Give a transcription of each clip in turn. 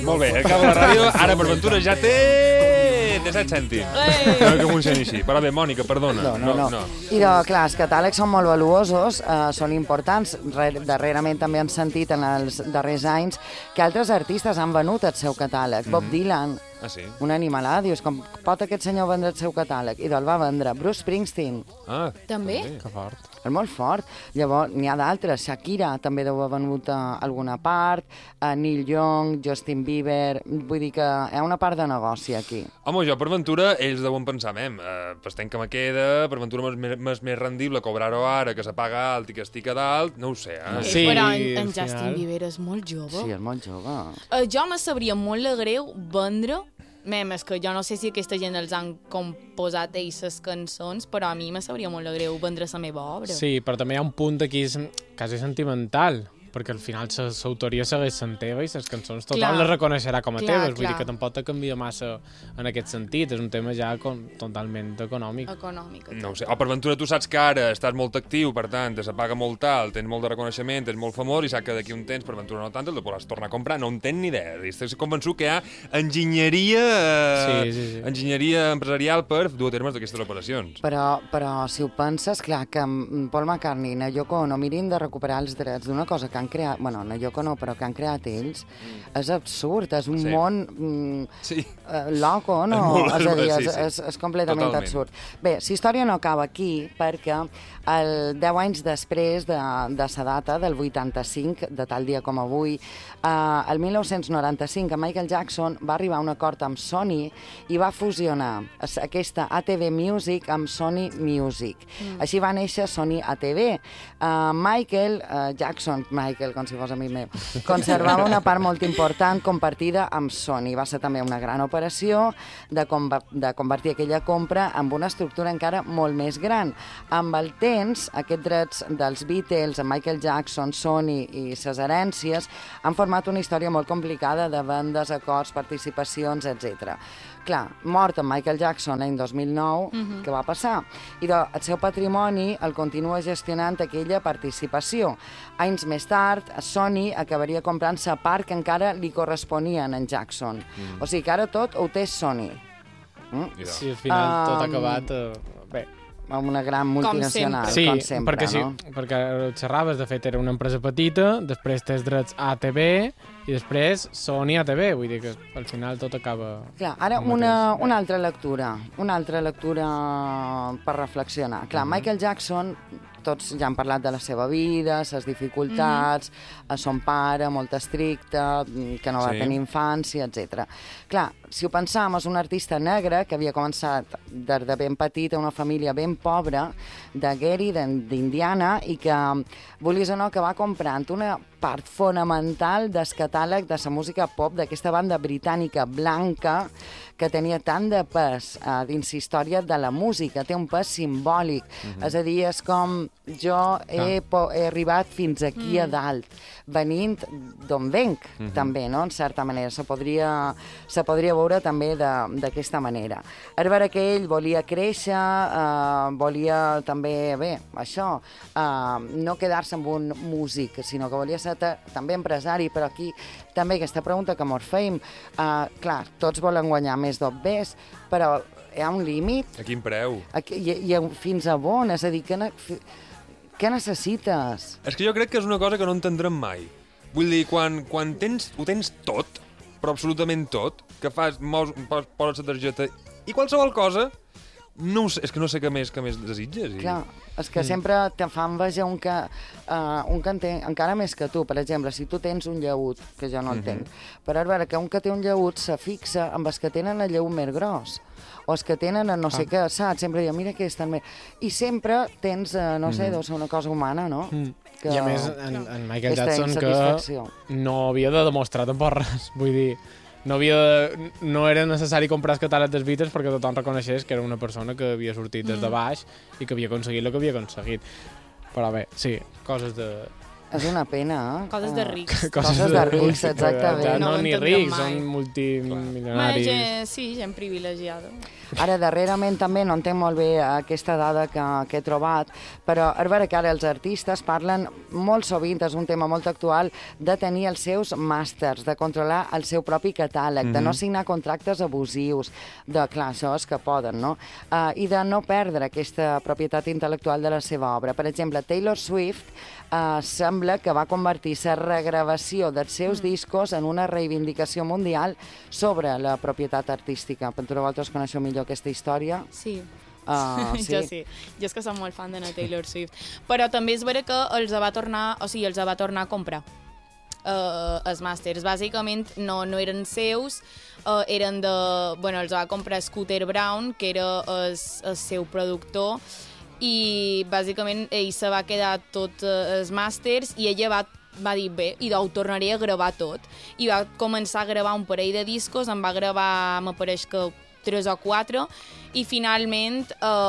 Molt bé, acaba la ràdio. Ara per Ventura ja té 17 cèntims. No que funcioni així. Però bé, Mònica, perdona. No. I clar, els catàlegs són molt valuosos, són importants. Darrerament també hem sentit en els darrers anys que altres artistes han venut el seu catàleg. Bob Dylan, un animalà, dius, com pot aquest senyor vendre el seu catàleg? I el va vendre. Bruce Springsteen. També? Que fort. És molt fort. Llavors, n'hi ha d'altres. Shakira també deu haver venut a alguna part, Neil Young, Justin Bieber... Vull dir que hi ha una part de negoci aquí. Home, jo per Ventura, ells deuen pensar, pues tenc que me queda, per Ventura m'és més rendible cobrar-ho ara, que se paga alt i que estic a dalt, no ho sé. Sí, però en Justin Bieber és molt jove. Sí, és molt jove. Jo me sabria molt de greu vendre és que jo no sé si aquesta gent els han composat ells les cançons, però a mi me sabria molt de greu vendre la meva obra. Sí, però també hi ha un punt aquí quasi sentimental, perquè al final l'autoria segueix sent teva i les cançons tothom les reconeixerà com a teves, vull dir que tampoc te canvia massa en aquest sentit, és un tema ja totalment econòmic. No ho sé, per Ventura tu saps que ara estàs molt actiu, per tant, te se paga molt alt, tens molt de reconeixement, tens molt famós, i saps que d'aquí un temps per Ventura no tant, el podràs tornar a comprar, no en tens ni idea. Estic convençut que hi ha enginyeria empresarial per dur a termes d'aquestes operacions. Però si ho penses, clar, que Paul McCartney i na Yoko Ono mirin de recuperar els drets d'una cosa que han creat, bueno, no Yoko no, però que han creat ells, és absurd, és un món loco, no? És a dir, és completament absurd. Bé, la història no acaba aquí, perquè 10 anys després de sa data, del 85, de tal dia com avui, el 1995, Michael Jackson va arribar a un acord amb Sony i va fusionar aquesta ATV Music amb Sony Music. Així va néixer Sony ATV. Michael Jackson, com si fos amic meu, conservava una part molt important compartida amb Sony. Va ser també una gran operació de convertir aquella compra en una estructura encara molt més gran. Amb el temps, aquests drets dels Beatles, amb Michael Jackson, Sony i ses herències han format una història molt complicada de vendes, acords, participacions, etc. Clar, mort en Michael Jackson l'any 2009, què va passar? I el seu patrimoni el continua gestionant aquella participació. Anys més tard, Sony acabaria comprant la part que encara li corresponia a en Jackson. O sigui que ara tot ho té Sony. Sí, al final tot ha acabat... Bé, amb una gran multinacional, com sempre, no? Perquè xerraves, de fet, era una empresa petita, després tens drets ATV i després Sony ATV, vull dir que al final tot acaba... Clar, ara una altra lectura per reflexionar. Clar, Michael Jackson, tots ja han parlat de la seva vida, les dificultats, son pare, molt estricte, que no va tenir infància, etc. Clar, si ho pensam, és un artista negre que havia començat des de ben petit a una família ben pobra de Gary, d'Indiana, i que, volies o no, que va comprant una part fonamental del catàleg de la música pop d'aquesta banda britànica blanca que tenia tant de pes dins la història de la música, té un pes simbòlic, és a dir, és com jo he arribat fins aquí a dalt, venint d'on venc, també, no?, en certa manera, se podria veure també d'aquesta manera. És vera que ell volia créixer, volia també, bé, això, no quedar-se amb un músic, sinó que volia ser també empresari, però aquí també aquesta pregunta que mos feim, clar, tots volen guanyar més d'obvers, però hi ha un límit. A quin preu? I fins a on? És a dir, què necessites? És que jo crec que és una cosa que no entendrem mai. Vull dir, quan ho tens tot, però absolutament tot, que poses la targeta i qualsevol cosa, no sé, és que no sé què més desitges. Clar, és que sempre te fa enveja un que en té encara més que tu. Per exemple, si tu tens un llaüt, que jo no el tenc, però a veure que un que té un llaüt se fixa amb els que tenen el llaüt més gros, o els que tenen no sé què, saps? Sempre diuen, mira que és tan més... I sempre tens, no sé, deu ser una cosa humana, no? I a més, en Michael Jackson, que no havia de demostrar tampoc res, vull dir... No era necessari comprar els catàlegs dels Beatles perquè tothom reconeixés que era una persona que havia sortit des de baix i que havia aconseguit el que havia aconseguit. Però bé, sí, coses de... És una pena, eh? Coses de rics. Coses de rics, exactament. No, ni rics, són multimilionaris. Sí, gent privilegiada. Ara, darrerament també, no entenc molt bé aquesta dada que he trobat, però és vera que ara els artistes parlen molt sovint, és un tema molt actual, de tenir els seus màsters, de controlar el seu propi catàleg, de no signar contractes abusius, de, clar, això és que poden, no? I de no perdre aquesta propietat intel·lectual de la seva obra. Per exemple, Taylor Swift sembla que va convertir la regravació dels seus discos en una reivindicació mundial sobre la propietat artística. Però vosaltres coneixeu millor aquesta història? Sí. Sí. Jo sí. Jo és que soc molt fan de la Taylor Swift. Però també és vera que els va tornar a comprar. Els màsters. Bàsicament no eren seus, eren de... Bueno, els va comprar Scooter Braun, que era el seu productor, i bàsicament ell se va quedar tot els màsters i ella va dir bé, i ho tornaré a gravar tot. I va començar a gravar un parell de discos, en va gravar, m'apareix que 3 o 4, i finalment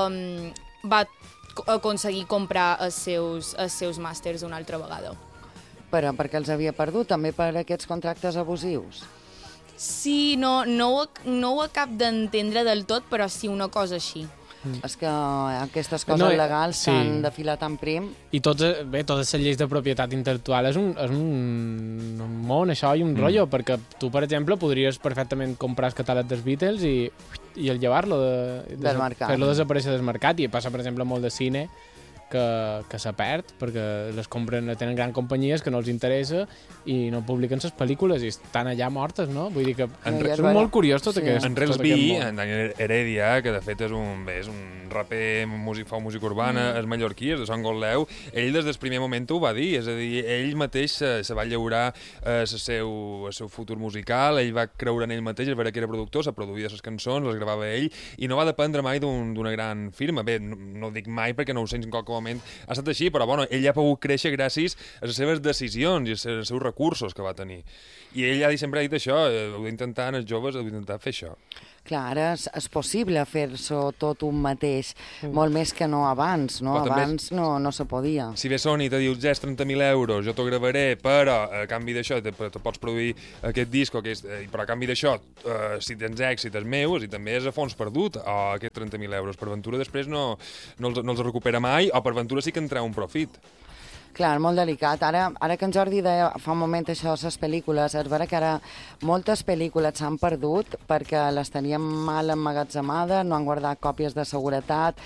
va aconseguir comprar els seus màsters una altra vegada. Però perquè els havia perdut, també per aquests contractes abusius? Sí, no ho acab d'entendre del tot, però sí una cosa així. És que aquestes coses legals s'han de filar tan prim. I totes les lleis de propietat intel·lectual és un món, això, i un rotllo, perquè tu, per exemple, podries perfectament comprar el catàleg dels Beatles i el llevar-lo, fer-lo desaparèixer del mercat, i passa, per exemple, molt de cine, que se perd perquè les compren, tenen grans companyies que no els interessa i no publiquen les pel·lícules i estan allà mortes, no? Vull dir que és molt curiós tot aquest món. En Relsby, en Daniel Heredia, que de fet és un raper, fa música urbana, és mallorquí, és de Sant Goldeu, ell des del primer moment ho va dir, és a dir, ell mateix se va llaurar el seu futur musical, ell va creure en ell mateix, és vera que era productor, se produïa les cançons, les gravava ell, i no va dependre mai d'una gran firma. Bé, no ho dic mai perquè no ho sé en qualsevol moment ha estat així, però bueno, ell ha pogut créixer gràcies a les seves decisions i als seus recursos que va tenir. I ell sempre ha dit això, heu d'intentar, els joves, heu d'intentar fer això. Clar, ara és possible fer-s'ho tot un mateix, molt més que no abans, no? Abans no se podia. Si ve Sony i te dius, 30.000 euros, jo t'ho gravaré, però a canvi d'això te pots produir aquest disc, però a canvi d'això, si tens èxit és meu, i també és a fons perdut, o aquests 30.000 euros. Per ventura després no els recupera mai, o per ventura sí que en treu un profit. Clar, molt delicat. Ara que en Jordi deia fa un moment això de les pel·lícules, és vera que ara moltes pel·lícules s'han perdut perquè les teníem mal emmagatzemades, no han guardat còpies de seguretat,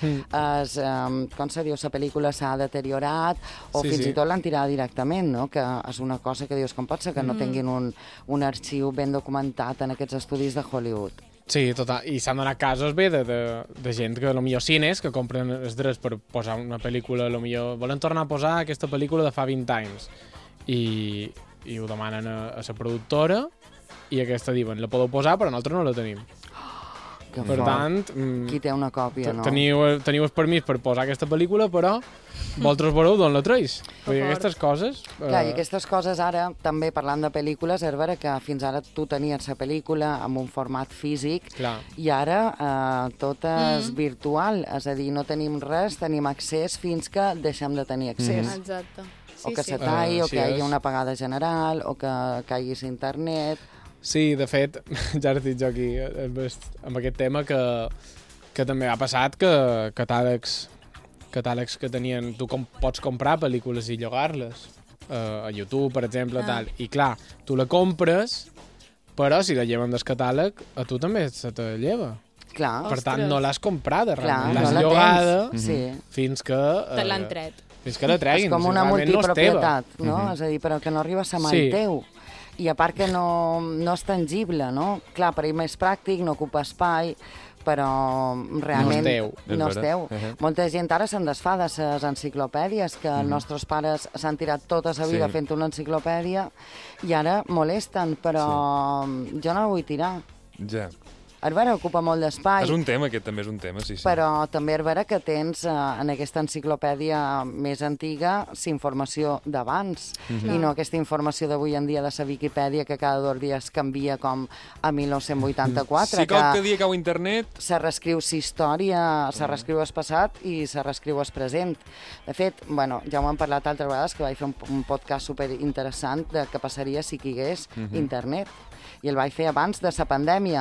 com se diu, la pel·lícula s'ha deteriorat, o fins i tot l'han tirat directament, no? Que és una cosa que dius, com pot ser que no tinguin un arxiu ben documentat en aquests estudis de Hollywood? Sí, total. I s'han donat casos bé de gent que potser cines que compren els drets per posar una pel·lícula, potser volen tornar a posar aquesta pel·lícula de fa 20 anys i ho demanen a la productora i aquesta diuen, la podeu posar però nosaltres no la tenim. Per tant, qui té una còpia, no? Teniu el permís per posar aquesta pel·lícula, però vosaltres veureu d'on la treus. Aquestes coses... Clar, i aquestes coses ara, també parlant de pel·lícules, és vera que fins ara tu tenies la pel·lícula amb un format físic i ara tot és virtual, és a dir, no tenim res, tenim accés fins que deixem de tenir accés. Exacte. O que se talli, o que hi hagi una apagada general, o que caigui a internet... Sí, de fet, ja has dit jo aquí, amb aquest tema, que també ha passat que catàlegs que tenien... Tu pots comprar pel·lícules i llogar-les a YouTube, per exemple, tal. I clar, tu la compres, però si la lleven del catàleg, a tu també se te lleva. Clar. Per tant, no l'has comprada, realment. L'has llogada fins que... Te l'han tret. Fins que la treguin. És com una multipropietat, no? És a dir, però que no arriba a ser mal teu. I a part que no és tangible, no? Clar, per ell més pràctic, no ocupa espai, però realment no és teu. Molta gent ara se'n desfà de les enciclopèdies, que els nostres pares s'han tirat tota la vida fent una enciclopèdia i ara molesten, però jo no la vull tirar. Ja. És vera, ocupa molt d'espai. És un tema, aquest també és un tema, sí. Però també és vera que tens en aquesta enciclopèdia més antiga informació d'abans i no aquesta informació d'avui en dia de la Viquipèdia que cada 2 dies canvia com a 1984. Sí, qualque dia cau internet... Se reescriu la història, se reescriu el passat i se reescriu el present. De fet, bueno, ja ho hem parlat altres vegades, que vaig fer un podcast superinteressant de què passaria si hi hagués internet. I el vaig fer abans de la pandèmia.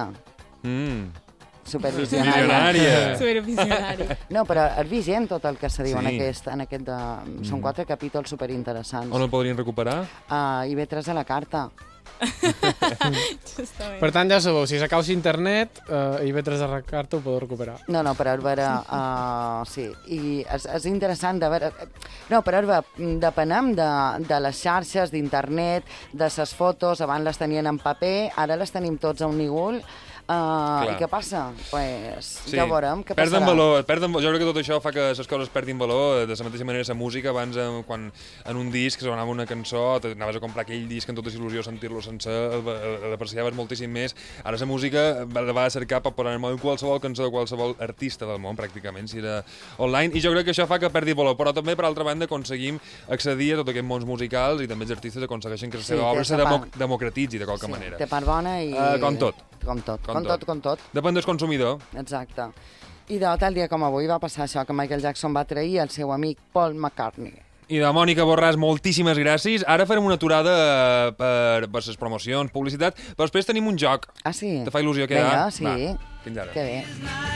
Supervisionària. Supervisionària. No, però és vigent tot el que se diu en aquest són 4 capítols superinteressants. On el podrien recuperar? A IB3 a la carta. Justament. Per tant, ja sabeu, si s'acaba internet, IB3 a la carta ho podeu recuperar. No, però és vera... sí, i és interessant de veure... No, però és vera, depenem de les xarxes, d'internet, de les fotos, abans les tenien en paper, ara les tenim tots a un nígol. I què passa? Pues ja veurem què passarà. Jo crec que tot això fa que les coses perdin valor. De la mateixa manera, la música, abans, quan en un disc sonava una cançó, anaves a comprar aquell disc amb tota il·lusió, sentir-lo sencer, l'apreciaves moltíssim més. Ara la música la va cercar per posar en qualsevol cançó de qualsevol artista del món, pràcticament, si era online, i jo crec que això fa que perdi valor. Però també, per altra banda, aconseguim accedir a tots aquests mons musicals i també els artistes aconsegueixen que la seva obra se democratitzi de qualque manera. Té part bona i... Com tot. Com tot. Depèn del consumidor. Exacte. I de tal dia com avui va passar això, que Michael Jackson va trair el seu amic Paul McCartney. I de Mònica Borràs, moltíssimes gràcies. Ara farem una aturada per les promocions, publicitat, però després tenim un joc. Ah, sí? Te fa il·lusió quedar? Vinga, sí. Va, fins ara. Que bé.